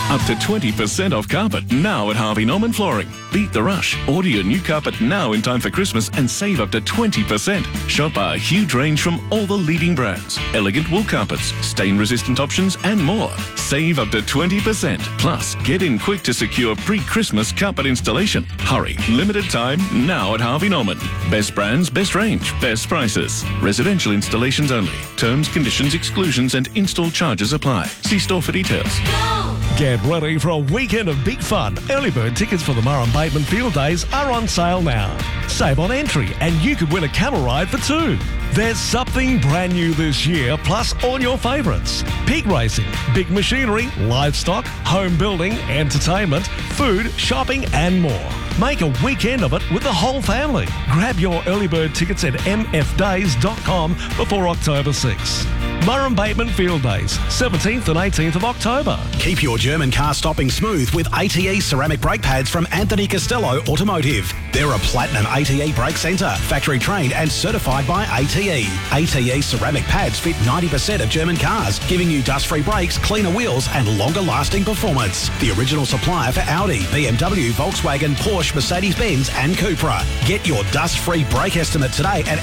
Up to 20% off carpet now at Harvey Norman Flooring. Beat the rush. Order your new carpet now in time for Christmas and save up to 20%. Shop our huge range from all the leading brands. Elegant wool carpets, stain-resistant options and more. Save up to 20%. Plus, get in quick to secure pre-Christmas carpet installation. Hurry. Limited time now at Harvey Norman. Best brands, best range, best prices. Residential installations only. Terms, conditions, exclusions and install charges apply. See store for details. Get ready for a weekend of big fun. Early bird tickets for the Murrum Bateman Field Days are on sale now. Save on entry and you could win a camel ride for two. There's something brand new this year, plus all your favourites. Pig racing, big machinery, livestock, home building, entertainment, food, shopping and more. Make a weekend of it with the whole family. Grab your early bird tickets at mfdays.com before October 6. Murrum Bateman Field Days, 17th and 18th of October. Keep your German car stopping smooth with ATE ceramic brake pads from Anthony Costello Automotive. They're a platinum ATE brake centre, factory trained and certified by ATE. ATE ceramic pads fit 90% of German cars, giving you dust-free brakes, cleaner wheels and longer lasting performance. The original supplier for Audi, BMW, Volkswagen, Porsche, Mercedes-Benz and Cupra. Get your dust-free brake estimate today at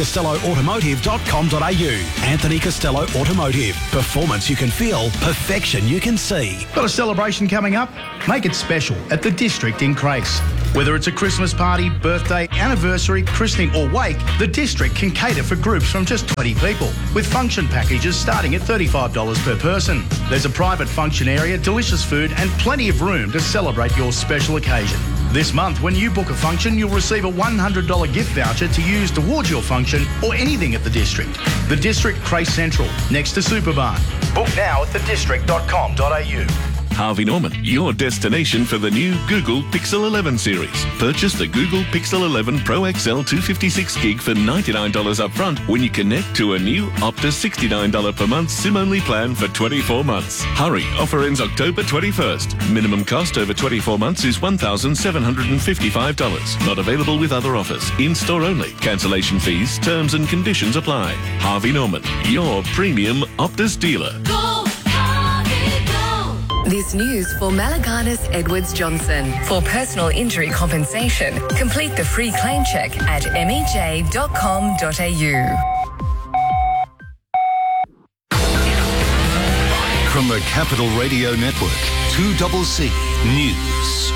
anthonycostelloautomotive.com.au. Anthony Costello Automotive. Performance you can feel, perfection you can see. Got a celebration coming up? Make it special at the District in Crace. Whether it's a Christmas party, birthday, anniversary, christening or wake, the District can cater for groups from just 20 people, with function packages starting at $35 per person. There's a private function area, delicious food and plenty of room to celebrate your special occasion. This month, when you book a function, you'll receive a $100 gift voucher to use towards your function or anything at the District. The District Crace Central, next to Superbarn. Book now at thedistrict.com.au. Harvey Norman, your destination for the new Google Pixel 11 series. Purchase the Google Pixel 11 Pro XL 256 gig for $99 up front when you connect to a new Optus $69 per month SIM-only plan for 24 months. Hurry, offer ends October 21st. Minimum cost over 24 months is $1,755. Not available with other offers. In-store only. Cancellation fees, terms and conditions apply. Harvey Norman, your premium Optus dealer. This news for Malaganas Edwards Johnson. For personal injury compensation, complete the free claim check at mej.com.au. From the Capital Radio Network, 2CC News.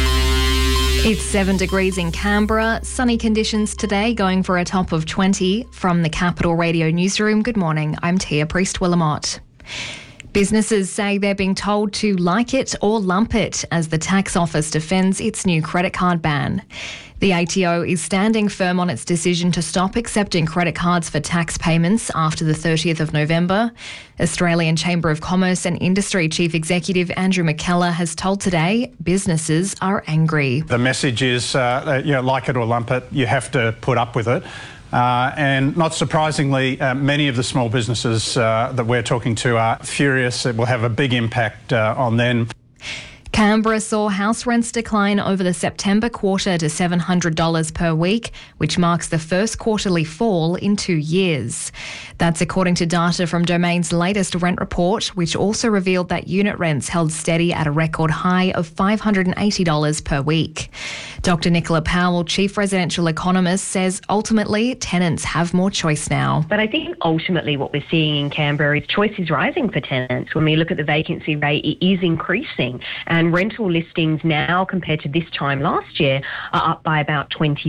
It's 7 degrees in Canberra. Sunny conditions today, going for a top of 20. From the Capital Radio Newsroom, good morning. I'm Tia Priest-Willamott. Businesses say they're being told to like it or lump it as the tax office defends its new credit card ban. The ATO is standing firm on its decision to stop accepting credit cards for tax payments after the 30th of November. Australian Chamber of Commerce and Industry Chief Executive Andrew McKellar has told Today businesses are angry. The message is, like it or lump it, you have to put up with it. And not surprisingly, many of the small businesses that we're talking to are furious. It will have a big impact on them. Canberra saw house rents decline over the September quarter to $700 per week, which marks the first quarterly fall in 2 years. That's according to data from Domain's latest rent report, which also revealed that unit rents held steady at a record high of $580 per week. Dr. Nicola Powell, Chief Residential Economist, says ultimately tenants have more choice now. But I think ultimately what we're seeing in Canberra is choice is rising for tenants. When we look at the vacancy rate, it is increasing. And rental listings now, compared to this time last year, are up by about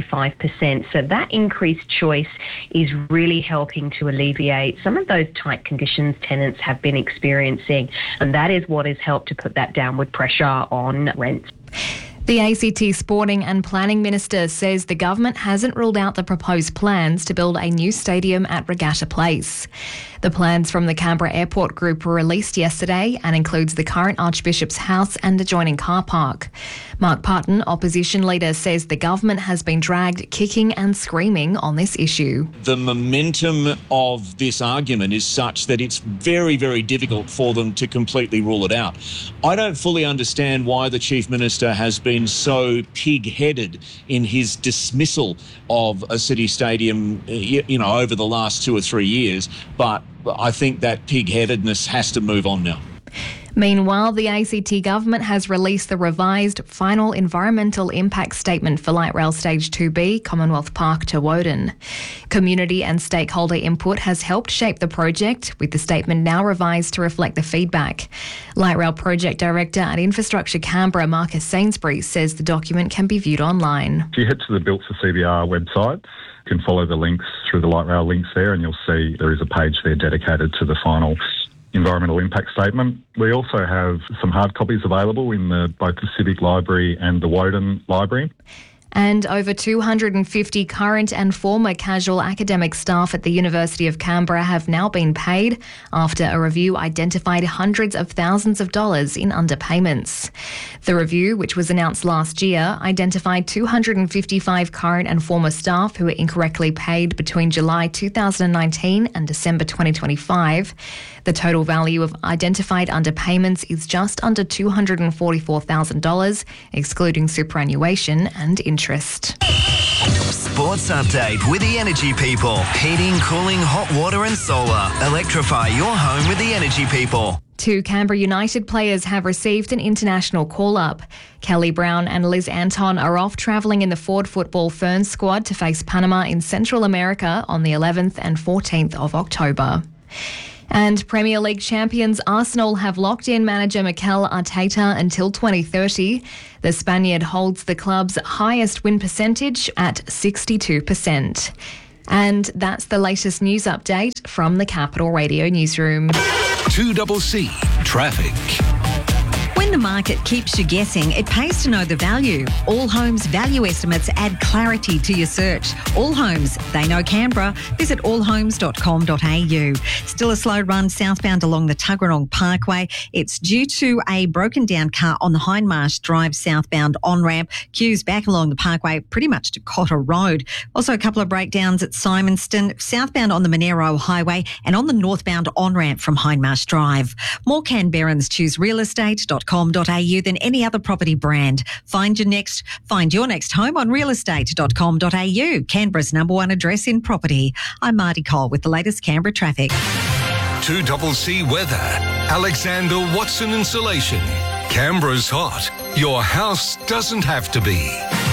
25%. So that increased choice is really helping to alleviate some of those tight conditions tenants have been experiencing. And that is what has helped to put that downward pressure on rents. The ACT Sporting and Planning Minister says the government hasn't ruled out the proposed plans to build a new stadium at Regatta Place. The plans from the Canberra Airport Group were released yesterday and includes the current Archbishop's House and adjoining car park. Mark Parton, opposition leader, says the government has been dragged kicking and screaming on this issue. The momentum of this argument is such that it's very, very difficult for them to completely rule it out. I don't fully understand why the Chief Minister has been so pig-headed in his dismissal of a city stadium, over the last 2 or 3 years, but I think that pig-headedness has to move on now. Meanwhile, the ACT government has released the revised final environmental impact statement for Light Rail Stage 2B, Commonwealth Park to Woden. Community and stakeholder input has helped shape the project, with the statement now revised to reflect the feedback. Light Rail Project Director at Infrastructure Canberra, Marcus Sainsbury, says the document can be viewed online. If you head to the Built for CBR website, you can follow the links through the Light Rail links there, and you'll see there is a page there dedicated to the final environmental impact statement. We also have some hard copies available in both the Civic Library and the Woden Library. And over 250 current and former casual academic staff at the University of Canberra have now been paid after a review identified hundreds of thousands of dollars in underpayments. The review, which was announced last year, identified 255 current and former staff who were incorrectly paid between July 2019 and December 2025. The total value of identified underpayments is just under $244,000, excluding superannuation and interest. Sports update with the Energy People. Heating, cooling, hot water and solar. Electrify your home with the Energy People. 2 Canberra United players have received an international call-up. Kelly Brown and Liz Anton are off travelling in the Ford Football Ferns squad to face Panama in Central America on the 11th and 14th of October. And Premier League champions Arsenal have locked in manager Mikel Arteta until 2030. The Spaniard holds the club's highest win percentage at 62%. And that's the latest news update from the Capital Radio newsroom. 2CC Traffic. When the market keeps you guessing, it pays to know the value. All Homes value estimates add clarity to your search. All Homes, they know Canberra. Visit allhomes.com.au. Still a slow run southbound along the Tuggeranong Parkway. It's due to a broken down car on the Hindmarsh Drive southbound on-ramp. Queues back along the parkway pretty much to Cotter Road. Also a couple of breakdowns at Simonston, southbound on the Monero Highway and on the northbound on-ramp from Hindmarsh Drive. More Canberrans choose realestate.com.au than any other property brand. Find your next home on realestate.com.au, Canberra's #1 address in property. I'm Marty Cole with the latest Canberra traffic. 2CC Weather. Alexander Watson Insulation. Canberra's hot. Your house doesn't have to be.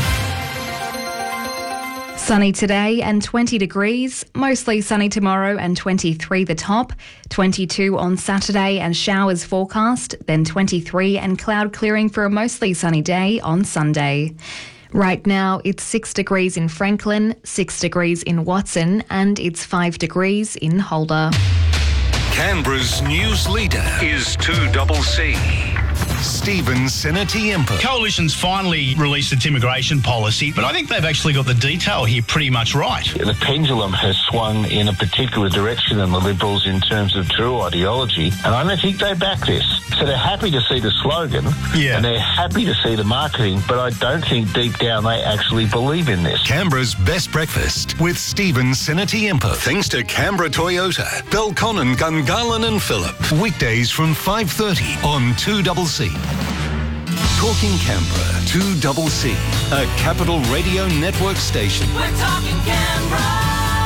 Sunny today and 20 degrees, mostly sunny tomorrow and 23 the top, 22 on Saturday and showers forecast, then 23 and cloud clearing for a mostly sunny day on Sunday. Right now it's 6 degrees in Franklin, 6 degrees in Watson and it's 5 degrees in Holder. Canberra's news leader is 2CC. Stephen Senatiempo. Coalition's finally released its immigration policy, but I think they've actually got the detail here pretty much right. The pendulum has swung in a particular direction in the Liberals in terms of true ideology, and I don't think they back this. So they're happy to see the slogan, and they're happy to see the marketing, but I don't think deep down they actually believe in this. Canberra's best breakfast with Stephen Senatiempo. Thanks to Canberra Toyota, Belconnen, Gungahlin and Phillip. Weekdays from 5:30 on 2CC. Talking Canberra, 2CC, a Capital Radio Network station. We're talking Canberra.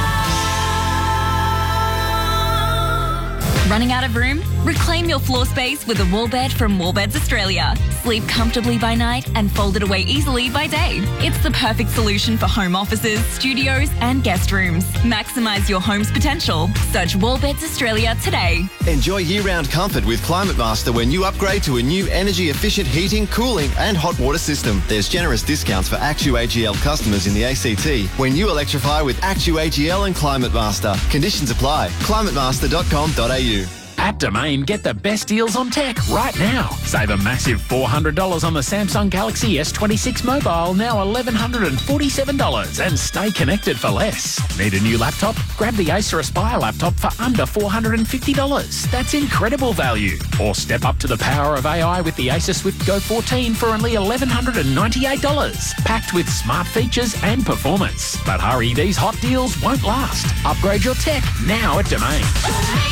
Running out of room? Reclaim your floor space with a wall bed from Wallbeds Australia. Sleep comfortably by night and fold it away easily by day. It's the perfect solution for home offices, studios and guest rooms. Maximise your home's potential. Search Wallbeds Australia today. Enjoy year-round comfort with Climate Master when you upgrade to a new energy-efficient heating, cooling and hot water system. There's generous discounts for ActuAGL customers in the ACT when you electrify with ActuAGL and Climate Master. Conditions apply. climatemaster.com.au. At Domain, get the best deals on tech right now. Save a massive $400 on the Samsung Galaxy S26 mobile, now $1,147, and stay connected for less. Need a new laptop? Grab the Acer Aspire laptop for under $450. That's incredible value. Or step up to the power of AI with the Acer Swift Go 14 for only $1,198. Packed with smart features and performance. But hurry, these hot deals won't last. Upgrade your tech now at Domain.